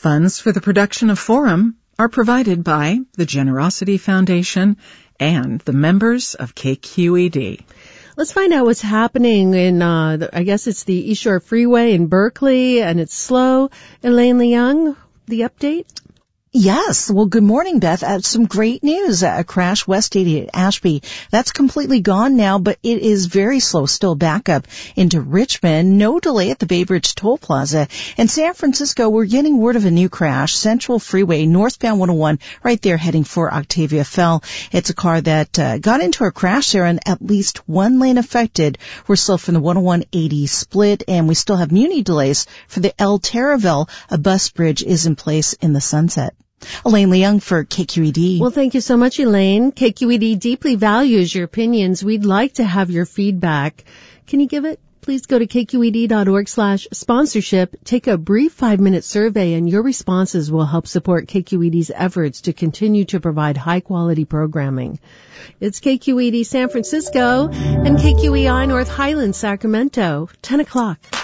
Funds for the production of Forum are provided by the Generosity Foundation and the members of KQED. Let's find out what's happening in, I guess it's the East Shore Freeway in Berkeley, and it's slow. Elaine Leung, the update? Yes. Well, good morning, Beth. Some great news. A crash West 80 at Ashby. That's completely gone now, but it is very slow. Still back up into Richmond. No delay at the Bay Bridge Toll Plaza. In San Francisco, we're getting word of a new crash. Central Freeway, northbound 101, right there heading for Octavia Fell. It's a car that got into a crash there, and at least one lane affected. We're still from the 101-80 split, and we still have Muni delays for the El Terraville. A bus bridge is in place in the Sunset. Elaine Leung for KQED. Well, thank you so much, Elaine. KQED deeply values your opinions. We'd like to have your feedback. Can you give it? Please go to kqed.org/sponsorship. Take a brief 5-minute survey, and your responses will help support KQED's efforts to continue to provide high-quality programming. It's KQED San Francisco and KQEI North Highlands, Sacramento, 10 o'clock.